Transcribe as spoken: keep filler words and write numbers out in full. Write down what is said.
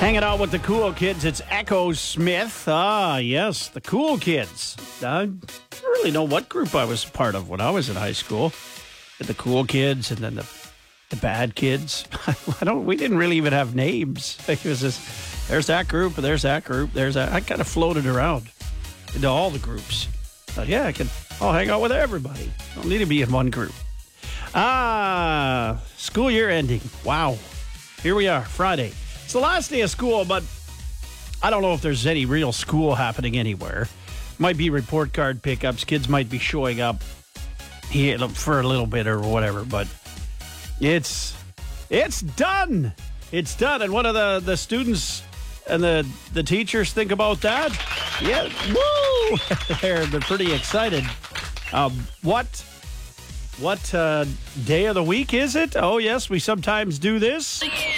Hanging out with the cool kids, it's Echo Smith. Ah, yes, the cool kids. I don't really know what group I was part of when I was in high school. The cool kids and then the the bad kids. I don't. We didn't really even have names. It was just, there's that group, there's that group, there's that. I kind of floated around into all the groups. But yeah, I can. I'll hang out with everybody. I don't need to be in one group. Ah, school year ending. Wow. Here we are, Friday. It's the last day of school, but I don't know if there's any real school happening anywhere. Might be report card pickups. Kids might be showing up here for a little bit or whatever, but it's it's done. It's done. And what do the, the students and the, the teachers think about that? Yeah, woo! they're, they're pretty excited. Um, what what uh, day of the week is it? Oh, yes, we sometimes do this.